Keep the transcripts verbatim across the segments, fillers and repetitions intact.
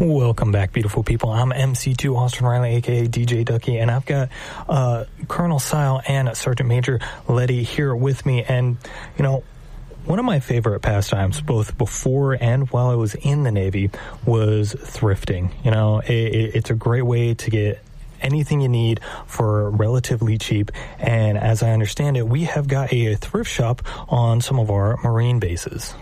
Welcome back, beautiful people. I'm M C two Austin Riley, a k a. D J Ducky, and I've got uh, Colonel Sile and Sergeant Major Letty here with me. And, you know, one of my favorite pastimes, both before and while I was in the Navy, was thrifting. You know, it, it's a great way to get anything you need for relatively cheap. And as I understand it, we have got a thrift shop on some of our Marine bases.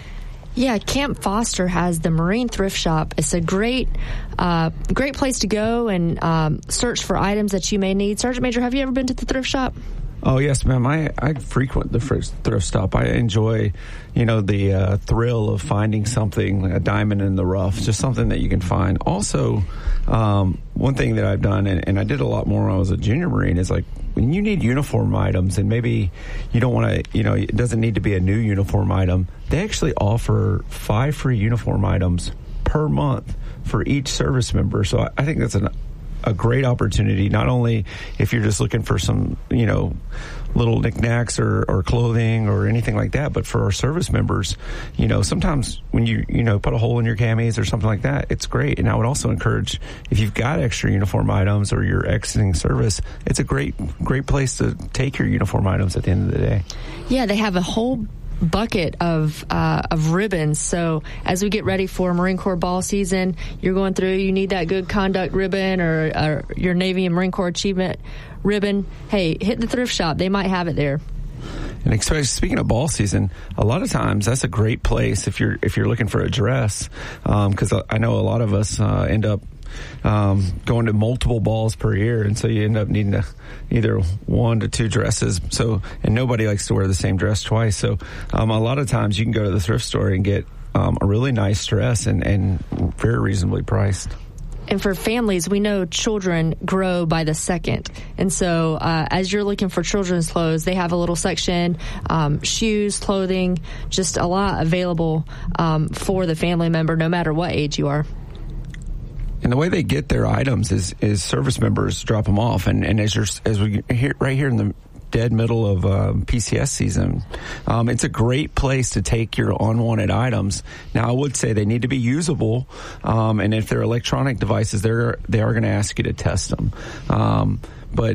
Yeah, Camp Foster has the Marine Thrift Shop. It's a great, uh, great place to go and um, search for items that you may need. Sergeant Major, have you ever been to the thrift shop? Oh, yes, ma'am. I, I frequent the thrift stop. I enjoy, you know, the uh, thrill of finding something, a diamond in the rough, just something that you can find. Also, um, one thing that I've done, and, and I did a lot more when I was a junior Marine, is like when you need uniform items and maybe you don't want to, you know, it doesn't need to be a new uniform item, they actually offer five free uniform items per month for each service member. So I, I think that's an a great opportunity, not only if you're just looking for some, you know, little knickknacks or, or clothing or anything like that, but for our service members, you know, sometimes when you, you know, put a hole in your camis or something like that, it's great. And I would also encourage, if you've got extra uniform items or you're exiting service, it's a great, great place to take your uniform items at the end of the day. Yeah, they have a whole bucket of uh, of ribbons. So as we get ready for Marine Corps ball season, you're going through, you need that good conduct ribbon or, or your Navy and Marine Corps achievement ribbon. Hey, hit the thrift shop. They might have it there. And especially speaking of ball season, a lot of times that's a great place if you're if you're looking for a dress, because um, I know a lot of us uh, end up um, going to multiple balls per year, and so you end up needing to either one to two dresses. So, and nobody likes to wear the same dress twice. So, um, a lot of times you can go to the thrift store and get um, a really nice dress and, and very reasonably priced. And for families, we know children grow by the second. And so uh, as you're looking for children's clothes, they have a little section, um, shoes, clothing, just a lot available um, for the family member, no matter what age you are. And the way they get their items is, is service members drop them off. And, and as you're, as we here, right here in the dead middle of um, P C S season, um, it's a great place to take your unwanted items. Now, I would say they need to be usable, um, and if they're electronic devices, they're they are going to ask you to test them. Um, but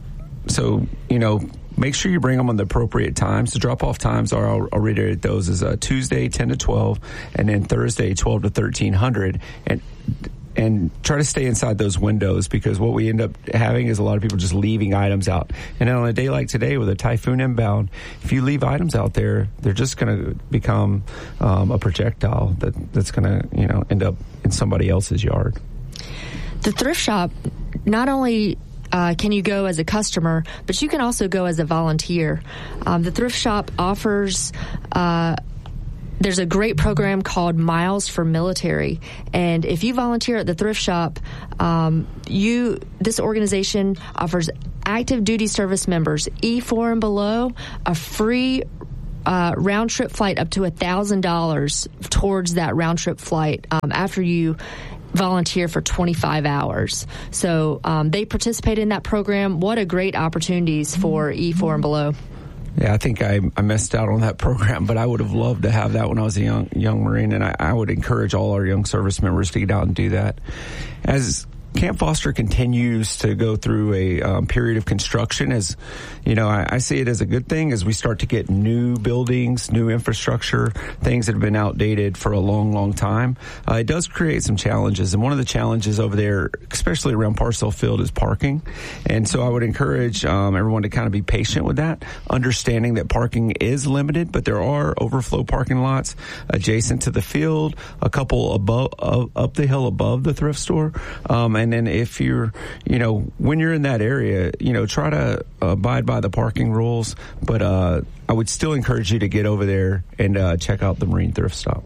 so you know. Make sure you bring them on the appropriate times. The drop-off times are, I'll, I'll reiterate those, is uh, Tuesday ten to twelve, and then Thursday twelve to thirteen hundred. And and try to stay inside those windows, because what we end up having is a lot of people just leaving items out. And on a day like today with a typhoon inbound, if you leave items out there, they're just going to become um, a projectile that, that's going to, you know, end up in somebody else's yard. The thrift shop not only Uh, can you go as a customer, but you can also go as a volunteer. Um, the thrift shop offers, uh, there's a great program called Miles for Military. And if you volunteer at the thrift shop, um, you, this organization offers active duty service members, E four and below, a free Uh, round trip flight up to a thousand dollars towards that round trip flight um, after you volunteer for twenty-five hours. So um, they participate in that program. What a great opportunities for E four and below. Yeah, I think I, I missed out on that program, but I would have loved to have that when I was a young young Marine, and I, I would encourage all our young service members to get out and do that. As Camp Foster continues to go through a um, period of construction, as you know, I, I see it as a good thing as we start to get new buildings, new infrastructure, things that have been outdated for a long, long time. Uh, it does create some challenges, and one of the challenges over there, especially around Parcel Field, is parking. And so I would encourage um, everyone to kind of be patient with that, understanding that parking is limited, but there are overflow parking lots adjacent to the field, a couple above, uh, up the hill above the thrift store, um, and And then if you're, you know, when you're in that area, you know, try to abide by the parking rules. But uh, I would still encourage you to get over there and uh, check out the Marine Thrift Stop.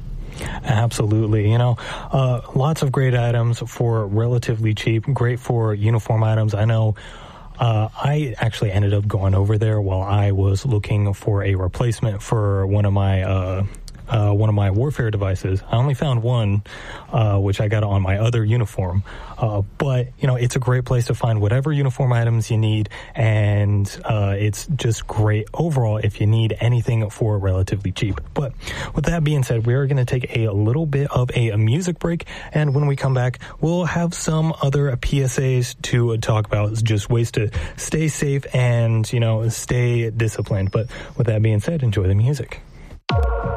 Absolutely. You know, uh, lots of great items for relatively cheap, great for uniform items. I know uh, I actually ended up going over there while I was looking for a replacement for one of my uh uh, one of my warfare devices. I only found one, uh, which I got on my other uniform. Uh, but, you know, it's a great place to find whatever uniform items you need, and uh, it's just great overall if you need anything for relatively cheap. But with that being said, we are going to take a little bit of a, a music break, and when we come back, we'll have some other P S As to uh, talk about, just ways to stay safe and, you know, stay disciplined. But with that being said, enjoy the music.